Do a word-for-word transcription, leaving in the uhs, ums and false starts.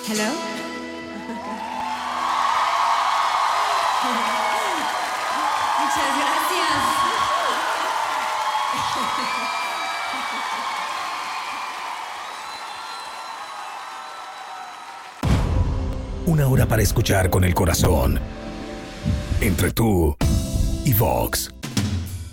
Hello. Muchas gracias. Una hora para escuchar con el corazón. Entre tú y Vox.